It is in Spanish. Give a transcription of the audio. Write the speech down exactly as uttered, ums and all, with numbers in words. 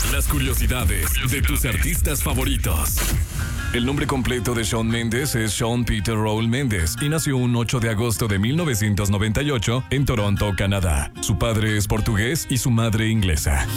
Las curiosidades de tus artistas favoritos. El nombre completo de Shawn Mendes es Shawn Peter Raoul Mendes y nació un ocho de agosto de mil novecientos noventa y ocho en Toronto, Canadá. Su padre es portugués y su madre inglesa.